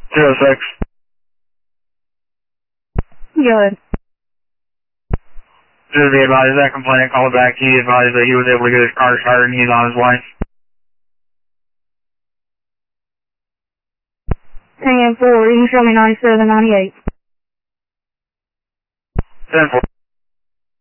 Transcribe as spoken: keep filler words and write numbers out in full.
zero six. Good. Just be advised that complainant called back. He advised that he was able to get his car started and he's on his way. ten four, you can show me ninety-seven ninety-eight. ten four.